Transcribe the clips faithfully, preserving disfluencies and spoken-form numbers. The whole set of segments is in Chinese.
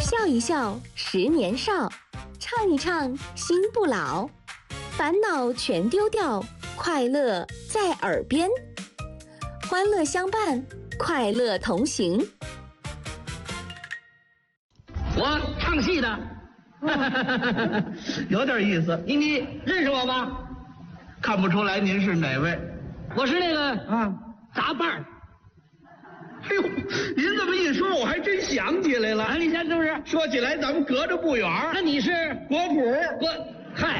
笑一笑，十年少；唱一唱，心不老。烦恼全丢掉，快乐在耳边。欢乐相伴，快乐同行。 我唱戏的， 有点意思。 你你认识我吗？ 看不出来您是哪位？ 我是那个啊， 杂伴儿。 哎呦，您这么一说，我还真想起来了。 啊，你看是不是？ 说起来，咱们隔着不远。 那你是国普？ 我嗨，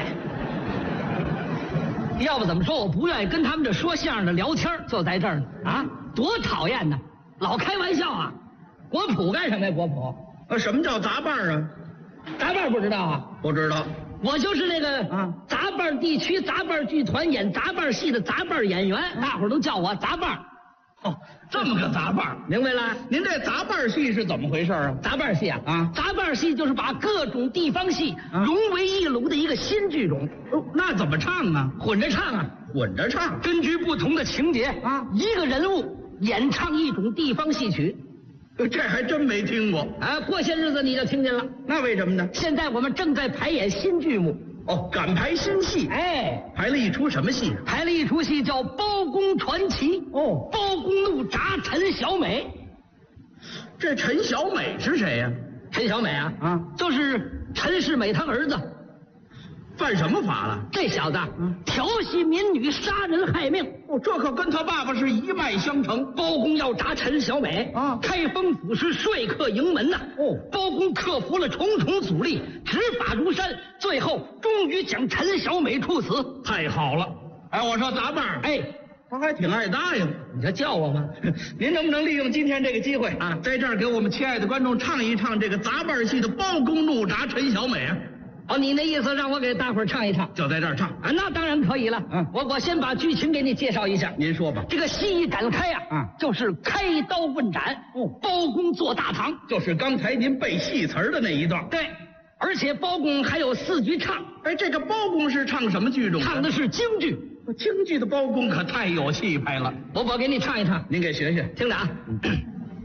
要不怎么说我不愿意跟他们这说相声的聊天，就在这儿呢啊，多讨厌呢，老开玩笑啊！国普干什么呀？国普？ 呃，什么叫杂伴啊？ 杂伴不知道啊？ 不知道。 我就是那个啊， 杂伴地区杂伴剧团演杂伴戏的杂伴演员，大伙儿都叫我杂伴。 哦，这么个杂伴， 明白了？ 您这杂伴戏是怎么回事啊？ 杂伴戏啊， 啊， 杂伴戏就是把各种地方戏融为一炉的一个新剧种。 哦，那怎么唱啊？ 混着唱啊， 混着唱， 根据不同的情节啊， 一个人物演唱一种地方戏曲。 这还真没听过。 啊，过些日子你就听见了。 那为什么呢？ 现在我们正在排演新剧目。 哦，赶排新戏。 哎， 排了一出什么戏？ 排了一出戏叫《包公传奇》。 哦， 包公怒铡陈小美。 这陈小美是谁呀？ 陈小美啊， 啊， 就是陈世美他儿子。 犯什么法了？ 这小子，嗯，调戏民女，杀人害命。 哦，这可跟他爸爸是一脉相承。 包公要铡陈小美啊， 开封府是说客营门呐。 哦， 包公克服了重重阻力，执法如山，最后终于将陈小美处死。 太好了！哎，我说杂伴， 哎， 他还挺爱答应。 你这叫我吗？ 您能不能利用今天这个机会啊，在这儿给我们亲爱的观众唱一唱这个杂伴戏的包公怒铡陈小美啊？ 哦，你那意思让我给大伙儿唱一唱？ 就在这儿唱啊，那当然可以了。嗯，我我先把剧情给你介绍一下。 您说吧。 这个戏一展开啊， 啊， 就是开刀问斩。 哦， 包公坐大堂， 就是刚才您背戏词儿的那一段。 对，而且包公还有四句唱。 哎，这个包公是唱什么剧种？ 唱的是京剧。 京剧的包公可太有气派了。 我我给你唱一唱， 您给学学， 听着啊。